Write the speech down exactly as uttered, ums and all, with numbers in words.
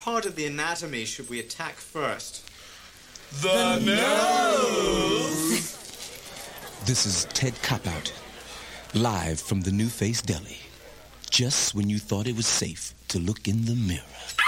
part of the anatomy should we attack first? The, the nose! This is Ted Cop-Out, live from the New Face Deli. Just when you thought it was safe to look in the mirror.